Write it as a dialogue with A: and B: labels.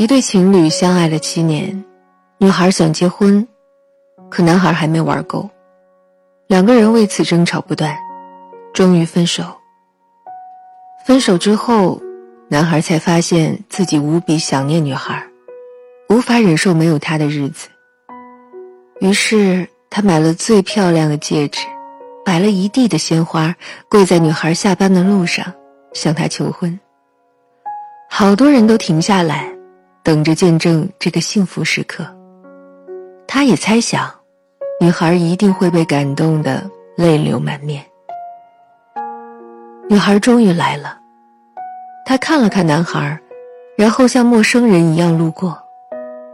A: 一对情侣相爱了7年，女孩想结婚，可男孩还没玩够，两个人为此争吵不断，终于分手。分手之后，男孩才发现自己无比想念女孩，无法忍受没有她的日子。于是他买了最漂亮的戒指，摆了一地的鲜花，跪在女孩下班的路上向她求婚。好多人都停下来等着见证这个幸福时刻。他也猜想女孩一定会被感动得泪流满面。女孩终于来了，她看了看男孩，然后像陌生人一样路过，